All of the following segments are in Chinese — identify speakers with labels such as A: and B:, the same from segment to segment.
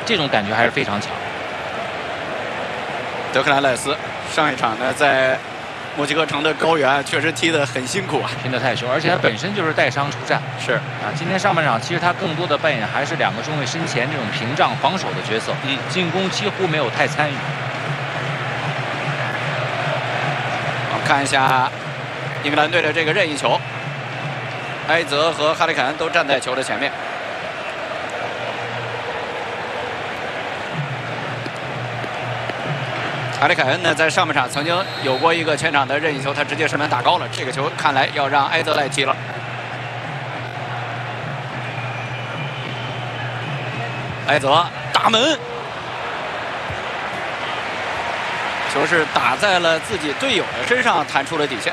A: 这种感觉还是非常强。
B: 德克兰赖斯上一场呢，在墨西哥城的高原确实踢得很辛苦啊，
A: 拼得太凶，而且他本身就是带伤出战。
B: 是
A: 啊，今天上半场其实他更多的扮演还是2个中卫身前这种屏障防守的角色，进攻几乎没有太参与。
B: 我们看一下英格兰队的这个任意球，埃泽和哈里凯恩都站在球的前面。哈里凯恩呢，在上半场曾经有过一个前场的任意球，他直接射门打高了。这个球看来要让埃泽来踢了。埃泽打门，球是打在了自己队友的身上，弹出了底线。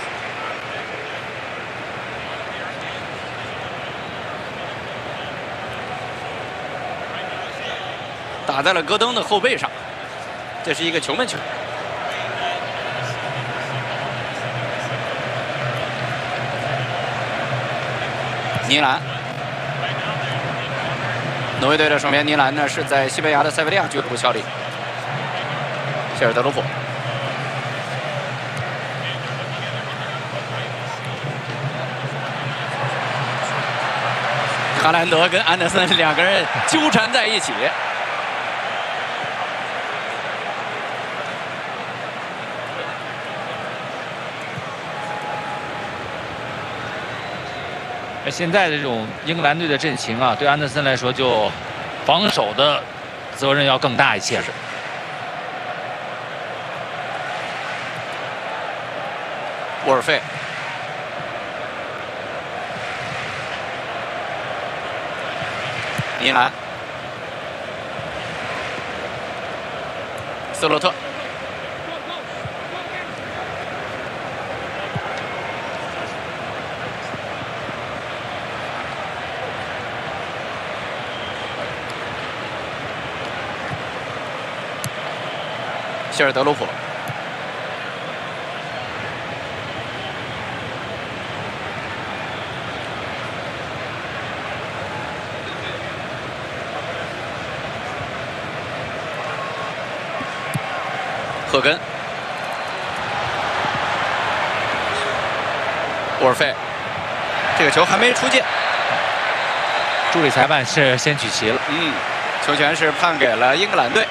B: 打在了戈登的后背上。这是一个球门球。尼兰，挪威队的守门员尼兰呢是在西班牙的塞维利亚俱乐部效力。谢尔德罗普，哈兰德跟安德森2个人纠缠在一起。
A: 现在的这种英格兰队的阵型啊，对安德森来说就防守的责任要更大一些。是。
B: 沃尔费，尼兰，斯洛特。希尔德鲁普，赫根，沃尔费，这个球还没出界，
A: 助理裁判是先举旗了。
B: 球权是判给了英格兰队。